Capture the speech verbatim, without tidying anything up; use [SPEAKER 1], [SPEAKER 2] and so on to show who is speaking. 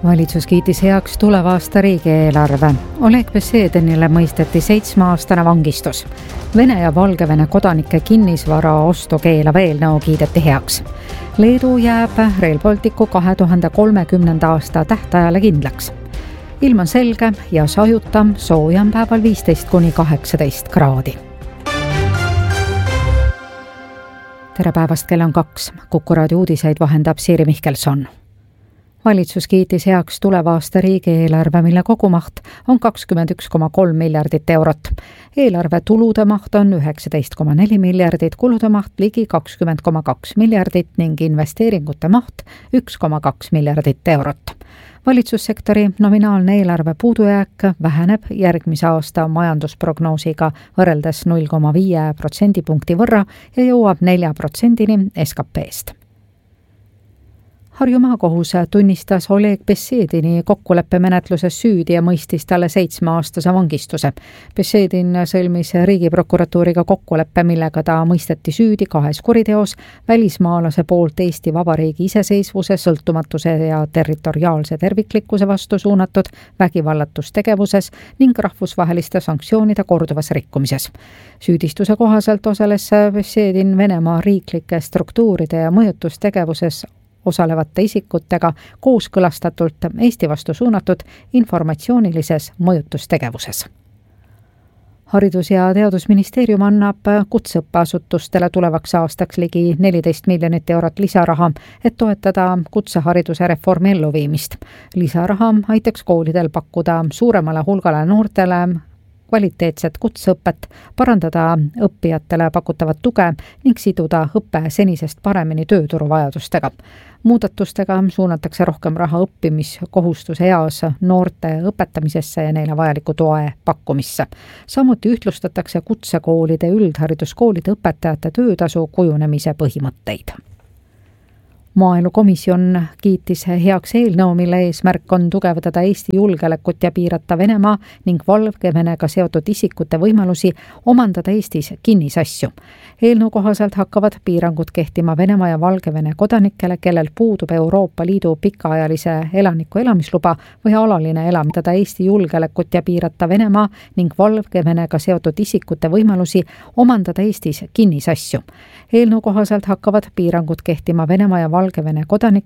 [SPEAKER 1] Valitsus kiitis heaks tuleva aasta riigieelarve. Oleg Besedinile mõisteti seitsmeaastane vangistus. Vene ja Valgevene kodanike kinnisvara ostu keelav eelnõu kiideti heaks. Leedu jääb Rail Balticu kahe tuhande kolmekümnenda aasta tähtajale kindlaks. Ilm on selge ja sajuta, sooja on päeval viisteist kuni kaheksateist kraadi. Tere päevast, kell on kaks. Kuku raadio uudiseid vahendab Siiri Mihkelson. Valitsus kiitis heaks tuleva aasta riigieelarve, mille kogumaht on kakskümmend üks koma kolm miljardit eurot. Eelarve tulude maht on üheksateist koma neli miljardit, kulude maht ligi kakskümmend koma kaks miljardit ning investeeringute maht üks koma kaks miljardit eurot. Valitsussektori nominaalne eelarve puudujääk väheneb järgmise aasta majandusprognoosiga võrreldes null koma viis protsendipunkti võrra ja jõuab nelja protsendini S K P-st. Harju maakohus tunnistas Oleg Besedini kokkuleppemenetluses süüdi ja mõistis talle seitsmeaastase vangistuse. Besedin sõlmis riigiprokuratuuriga kokkuleppe, millega ta mõisteti süüdi kahes kuriteos, välismaalase poolt Eesti Vabariigi iseseisvuse, sõltumatuse ja territoriaalse terviklikkuse vastu suunatud vägivallastustegevuses ning rahvusvaheliste sanktsioonide korduvas rikkumises. Süüdistuse kohaselt osales Besedin Venemaa riiklike struktuuride ja mõjutustegevuses osalevate isikutega kooskõlastatult Eesti vastu suunatud informatsioonilises mõjutustegevuses. Haridus- ja Teadusministeerium annab kutseõppeasutustele tulevaks aastaks ligi neliteist miljonit eurot lisaraha, et toetada kutsehariduse reformi elluviimist. Lisaraha aitaks koolidel pakkuda suuremale hulgale noortele kvaliteetset kutseõpet, parandada õppijatele pakutavat tuge ning siduda õppe senisest paremini tööturu vajadustega. Muudatustega suunatakse rohkem raha õppimiskohustuse eas noorte õpetamisesse ja neile vajaliku toe pakkumisse. Samuti ühtlustatakse kutsekoolide ja üldhariduskoolide õpetajate töötasu kujunemise põhimõtteid. Maaelukomisjon kiitis heaks eelnõu, mille eesmärk on tugevdada Eesti julgeolekut ja piirata Venemaa ning Valgevenega seotud isikute võimalusi omandada Eestis kinnisasju. Eelnõu kohaselt hakkavad piirangud kehtima Venemaa ja Valgevene kodanikele, kellel puudub Euroopa Liidu pikaajalise elaniku elamisluba või alaline elamida Eesti julgeolekut ja piirata Venemaa ning Valgevenega seotud isikute võimalusi omandada Eestis kinnisasju. Eelnõu kohaselt hakkavad piirangud kehtima Venemaa ja Valgevene kodanikele,